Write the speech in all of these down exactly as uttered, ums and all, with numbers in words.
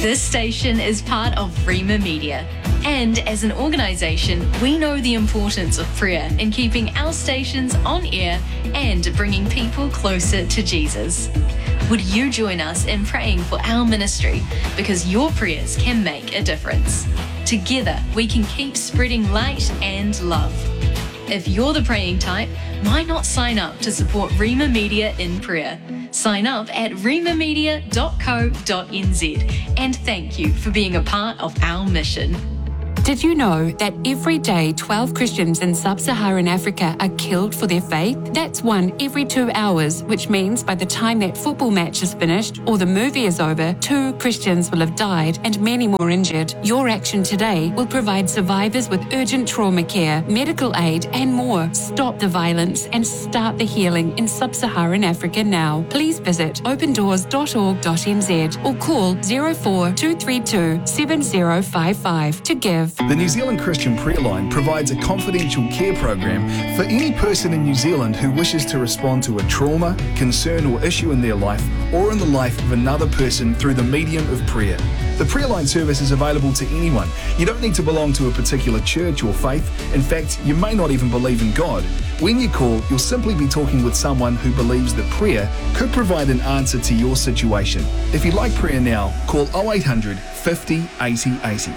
This station is part of Rima Media. And as an organisation, we know the importance of prayer in keeping our stations on air and bringing people closer to Jesus. Would you join us in praying for our ministry? Because your prayers can make a difference. Together, we can keep spreading light and love. If you're the praying type, why not sign up to support Rima Media in prayer? Sign up at rima media dot co dot n z and thank you for being a part of our mission. Did you know that every day twelve Christians in sub-Saharan Africa are killed for their faith? That's one every two hours, which means by the time that football match is finished or the movie is over, two Christians will have died and many more injured. Your action today will provide survivors with urgent trauma care, medical aid and more. Stop the violence and start the healing in sub-Saharan Africa now. Please visit open doors dot org dot n z or call zero four two three two seven zero five five to give. The New Zealand Christian Prayer Line provides a confidential care program for any person in New Zealand who wishes to respond to a trauma, concern or issue in their life or in the life of another person through the medium of prayer. The Prayer Line service is available to anyone. You don't need to belong to a particular church or faith. In fact, you may not even believe in God. When you call, you'll simply be talking with someone who believes that prayer could provide an answer to your situation. If you'd like prayer now, call oh eight hundred fifty eighty eighty.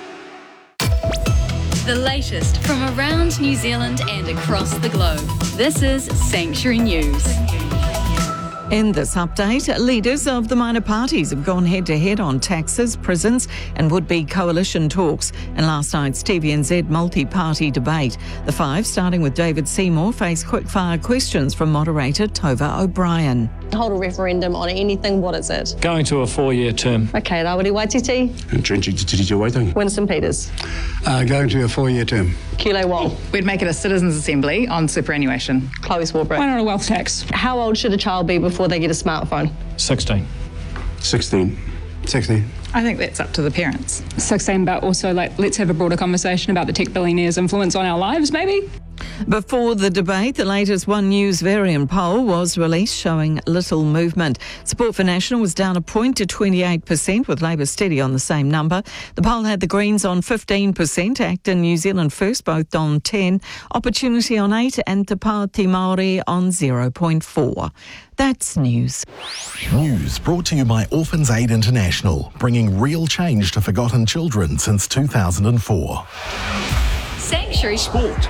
The latest from around New Zealand and across the globe. This is Sanctuary News. In this update, leaders of the minor parties have gone head-to-head on taxes, prisons and would-be coalition talks in last night's T V N Z multi-party debate. The five, starting with David Seymour, face quick-fire questions from moderator Tova O'Brien. Hold a referendum on anything, what is it? Going to a four-year term. Okay, Rawiri Waititi. Entrenching Te Tiriti Waitangi. Winston Peters. Uh, going to a four-year term. Kule Wong. We'd make it a citizens' assembly on superannuation. Chloe Swarbrick. Why not a wealth tax? How old should a child be before they get a smartphone? sixteen. sixteen. sixteen. I think that's up to the parents. sixteen, but also like let's have a broader conversation about the tech billionaires' influence on our lives, maybe. Before the debate, the latest One News variant poll was released showing little movement. Support for National was down a point to twenty-eight percent, with Labour steady on the same number. The poll had the Greens on fifteen percent, ACT and New Zealand First both on ten, Opportunity on eight and Te Pāti Māori on zero point four. That's news. News brought to you by Orphans Aid International, bringing real change to forgotten children since two thousand four. Sanctuary Sport.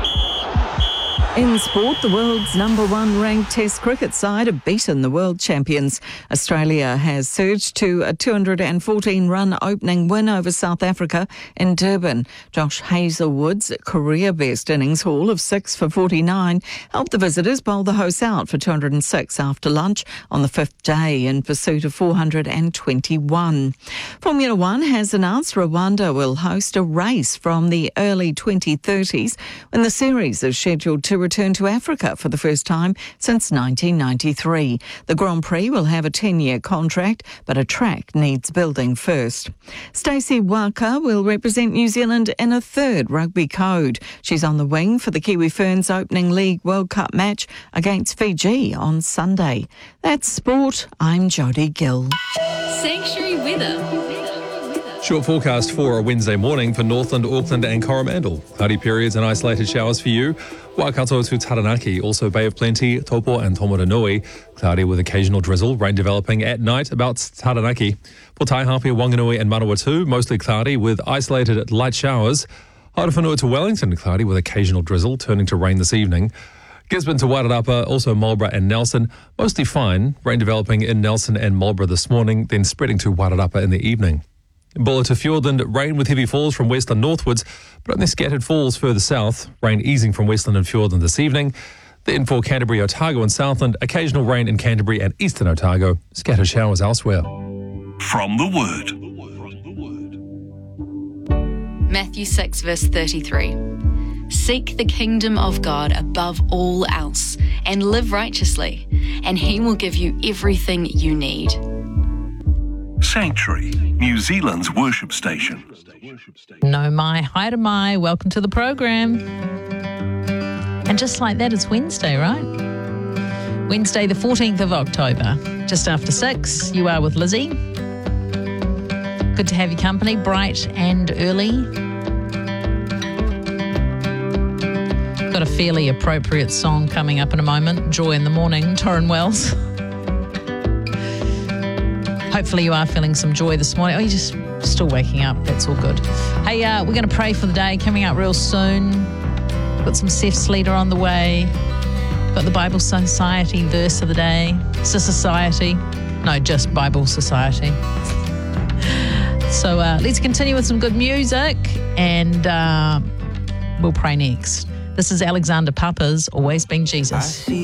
In sport, the world's number one ranked Test cricket side have beaten the world champions. Australia has surged to a two hundred fourteen run opening win over South Africa in Durban. Josh Hazlewood's career best innings haul of six for forty-nine helped the visitors bowl the hosts out for two hundred six after lunch on the fifth day in pursuit of four hundred twenty-one. Formula One has announced Rwanda will host a race from the early twenty thirties when the series is scheduled to return to Africa for the first time since nineteen ninety-three. The Grand Prix will have a ten-year contract, but a track needs building first. Stacey Waka will represent New Zealand in a third rugby code. She's on the wing for the Kiwi Ferns opening League World Cup match against Fiji on Sunday. That's sport. I'm Jodie Gill. Sanctuary weather. Short forecast for a Wednesday morning for Northland, Auckland and Coromandel. Cloudy periods and isolated showers for you. Waikato to Taranaki, also Bay of Plenty, Taupo and Tomoranui. Cloudy with occasional drizzle, rain developing at night about Taranaki. For Taihape, Wanganui and Manawatu, mostly cloudy with isolated light showers. Haurawhanua to Wellington, cloudy with occasional drizzle, turning to rain this evening. Gisborne to Wairarapa, also Marlborough and Nelson, mostly fine. Rain developing in Nelson and Marlborough this morning, then spreading to Wairarapa in the evening. Bulla to Fiordland, rain with heavy falls from westland northwards, but only scattered falls further south. Rain easing from westland and Fiordland this evening. Then for Canterbury, Otago and Southland, occasional rain in Canterbury and eastern Otago, scattered showers elsewhere. From the Word. Matthew six, verse thirty-three. Seek the kingdom of God above all else and live righteously, and he will give you everything you need. Sanctuary, New Zealand's worship station. No mai, hi to mai, welcome to the program. And just like that, it's Wednesday, right? Wednesday, the fourteenth of October, just after six, you are with Lizzie. Good to have your company, bright and early. Got a fairly appropriate song coming up in a moment. Joy in the Morning, Torrin Wells. Hopefully you are feeling some joy this morning. Oh, you're just still waking up. That's all good. Hey, uh, we're going to pray for the day coming up real soon. Got some Seth Sleater on the way. Got the Bible Society verse of the day. It's a society. No, just Bible Society. So uh, let's continue with some good music and uh, we'll pray next. This is Alexander Papa's Always Been Jesus.